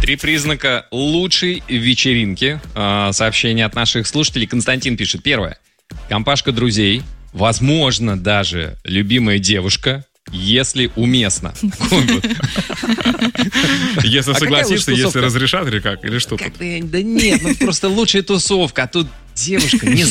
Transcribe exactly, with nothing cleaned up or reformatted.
Три признака лучшей вечеринки. Сообщение от наших слушателей. Константин пишет. Первое. Компашка друзей. Возможно, даже любимая девушка, если уместно. Если согласишься, если разрешат, или как? Или что? Да нет, ну просто лучшая тусовка. А тут девушка не